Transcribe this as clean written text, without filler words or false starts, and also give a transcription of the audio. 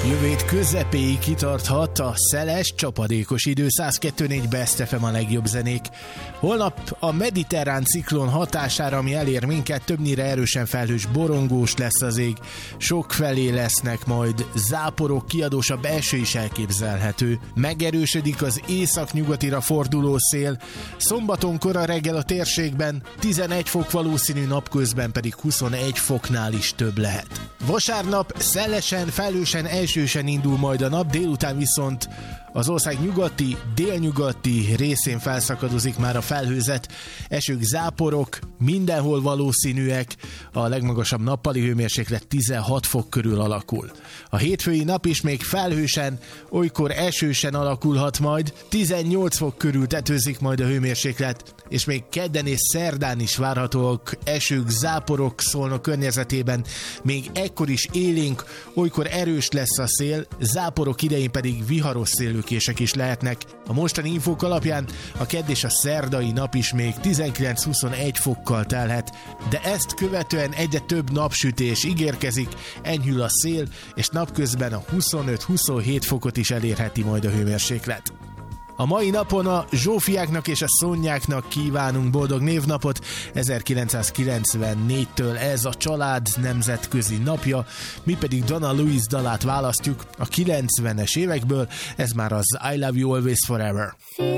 Jövő hét közepéig kitarthat a szeles, csapadékos idő. 102.4 Best FM a legjobb zenék. Holnap a mediterrán ciklon hatására, ami elér minket, többnyire erősen felhős, borongós lesz az ég. Sokfelé lesznek majd záporok, kiadósabb eső is elképzelhető. Megerősödik az északnyugatira forduló szél. Szombaton kora reggel a térségben 11 fok valószínű, napközben pedig 21 foknál is több lehet. Vasárnap szelesen, felhősen, elsősen indul majd a nap, délután viszont az ország nyugati, délnyugati részén felszakadozik már a felhőzet, esők, záporok mindenhol valószínűek, a legmagasabb nappali hőmérséklet 16 fok körül alakul. A hétfői nap is még felhősen, olykor esősen alakulhat majd, 18 fok körül tetőzik majd a hőmérséklet, és még kedden és szerdán is várhatóak esők, záporok Szolnok környezetében, még ekkor is élénk, olykor erős lesz a szél, záporok idején pedig viharos szélőkések is lehetnek. A mostani infók alapján a kedd és a szerdai nap is még 19-21 fokkal telhet, de ezt követően egyre több napsütés ígérkezik, enyhül a szél, és napközben a 25-27 fokot is elérheti majd a hőmérséklet. A mai napon a Zsófiáknak és a Szonyáknak kívánunk boldog névnapot. 1994-től ez a család nemzetközi napja, mi pedig Donna Louise dalát választjuk a 90-es évekből, ez már az I Love You Always Forever.